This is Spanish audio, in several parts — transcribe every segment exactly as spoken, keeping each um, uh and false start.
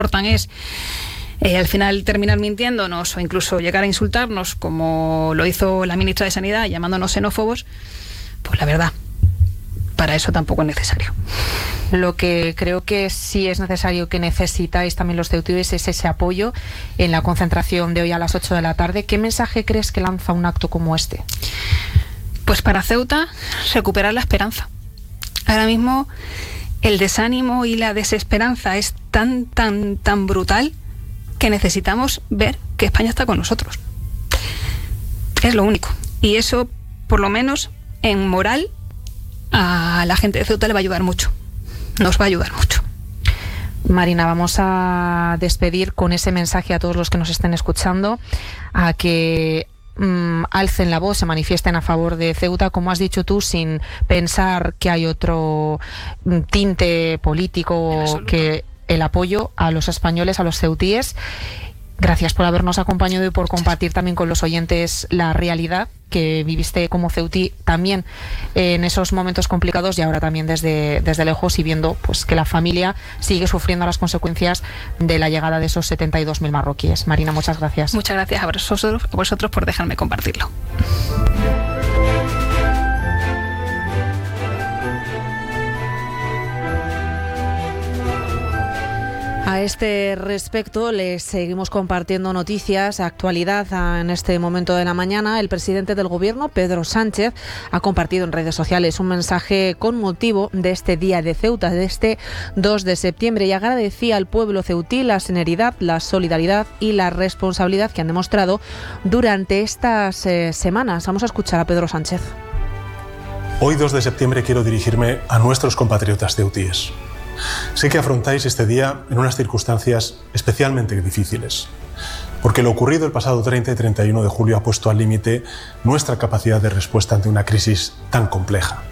importan es eh, al final terminar mintiéndonos o incluso llegar a insultarnos, como lo hizo la ministra de Sanidad llamándonos xenófobos, pues la verdad, para eso tampoco es necesario. Lo que creo que sí es necesario, que necesitáis también los ceutíes, es ese apoyo en la concentración de hoy a las ocho de la tarde. ¿Qué mensaje crees que lanza un acto como este? Pues para Ceuta, recuperar la esperanza. Ahora mismo el desánimo y la desesperanza es tan, tan, tan brutal que necesitamos ver que España está con nosotros. Es lo único. Y eso, por lo menos, en moral, a la gente de Ceuta le va a ayudar mucho. Nos va a ayudar mucho. Marina, vamos a despedir con ese mensaje a todos los que nos estén escuchando, a que mmm, alcen la voz, se manifiesten a favor de Ceuta, como has dicho tú, sin pensar que hay otro tinte político, que el apoyo a los españoles, a los ceutíes. Gracias por habernos acompañado y por compartir también con los oyentes la realidad que viviste como ceutí también en esos momentos complicados, y ahora también desde, desde lejos, y viendo pues que la familia sigue sufriendo las consecuencias de la llegada de esos setenta y dos mil marroquíes. Marina, muchas gracias. Muchas gracias a vosotros, a vosotros por dejarme compartirlo. A este respecto, les seguimos compartiendo noticias, actualidad en este momento de la mañana. El presidente del Gobierno, Pedro Sánchez, ha compartido en redes sociales un mensaje con motivo de este Día de Ceuta, de este dos de septiembre, y agradecía al pueblo ceutí la serenidad, la solidaridad y la responsabilidad que han demostrado durante estas eh, semanas. Vamos a escuchar a Pedro Sánchez. Hoy, dos de septiembre, quiero dirigirme a nuestros compatriotas ceutíes. Sé que afrontáis este día en unas circunstancias especialmente difíciles, porque lo ocurrido el pasado treinta y treinta y uno de julio ha puesto al límite nuestra capacidad de respuesta ante una crisis tan compleja.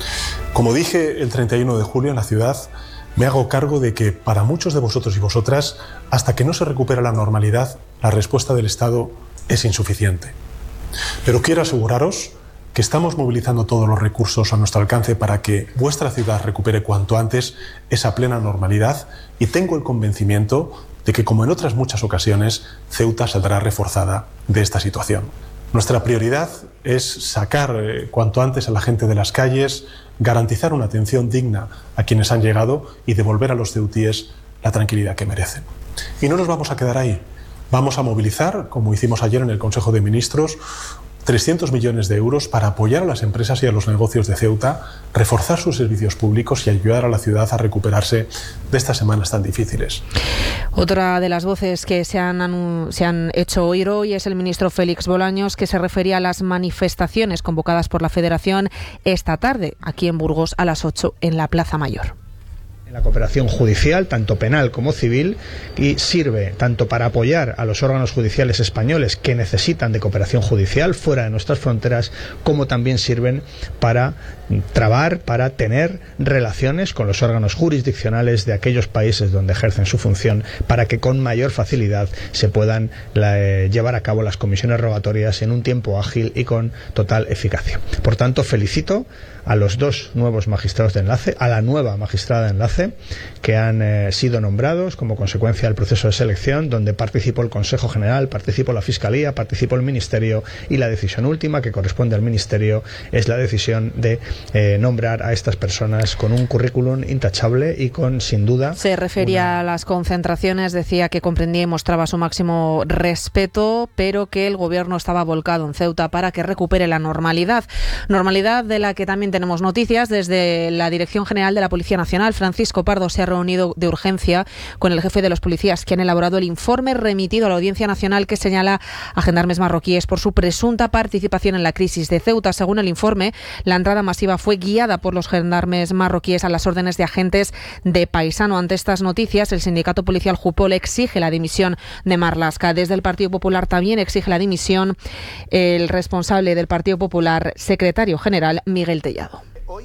Como dije el treinta y uno de julio en la ciudad, me hago cargo de que para muchos de vosotros y vosotras, hasta que no se recupera la normalidad, la respuesta del Estado es insuficiente. Pero quiero aseguraros que estamos movilizando todos los recursos a nuestro alcance para que vuestra ciudad recupere cuanto antes esa plena normalidad, y tengo el convencimiento de que, como en otras muchas ocasiones, Ceuta saldrá reforzada de esta situación. Nuestra prioridad es sacar eh, cuanto antes a la gente de las calles, garantizar una atención digna a quienes han llegado y devolver a los ceutíes la tranquilidad que merecen. Y no nos vamos a quedar ahí. Vamos a movilizar, como hicimos ayer en el Consejo de Ministros, trescientos millones de euros para apoyar a las empresas y a los negocios de Ceuta, reforzar sus servicios públicos y ayudar a la ciudad a recuperarse de estas semanas tan difíciles. Otra de las voces que se han, se han hecho oír hoy es el ministro Félix Bolaños, que se refería a las manifestaciones convocadas por la Federación esta tarde, aquí en Burgos, a las ocho, en la Plaza Mayor. La cooperación judicial, tanto penal como civil, y sirve tanto para apoyar a los órganos judiciales españoles que necesitan de cooperación judicial fuera de nuestras fronteras, como también sirven para trabar, para tener relaciones con los órganos jurisdiccionales de aquellos países donde ejercen su función, para que con mayor facilidad se puedan la, eh, llevar a cabo las comisiones rogatorias en un tiempo ágil y con total eficacia. Por tanto, felicito a los dos nuevos magistrados de enlace, a la nueva magistrada de enlace, que han eh, sido nombrados como consecuencia del proceso de selección, donde participó el Consejo General, participó la Fiscalía, participó el Ministerio, y la decisión última, que corresponde al Ministerio, es la decisión de eh, nombrar a estas personas con un currículum intachable y con, sin duda... Se refería una... a las concentraciones, decía que comprendía y mostraba su máximo respeto, pero que el Gobierno estaba volcado en Ceuta para que recupere la normalidad. Normalidad de la que también tenemos noticias. Desde la Dirección General de la Policía Nacional, Francisco Pardo se ha reunido de urgencia con el jefe de los policías, que han elaborado el informe remitido a la Audiencia Nacional, que señala a gendarmes marroquíes por su presunta participación en la crisis de Ceuta. Según el informe, la entrada masiva fue guiada por los gendarmes marroquíes a las órdenes de agentes de Paisano. Ante estas noticias, el sindicato policial Jupol exige la dimisión de Marlaska. Desde el Partido Popular también exige la dimisión el responsable del Partido Popular, secretario general, Miguel Tellado. Hoy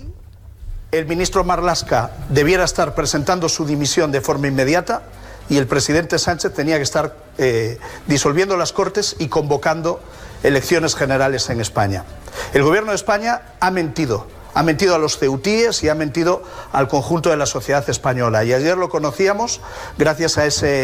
el ministro Marlaska debiera estar presentando su dimisión de forma inmediata, y el presidente Sánchez tenía que estar eh, disolviendo las Cortes y convocando elecciones generales en España. El Gobierno de España ha mentido, ha mentido a los ceutíes y ha mentido al conjunto de la sociedad española, y ayer lo conocíamos gracias a ese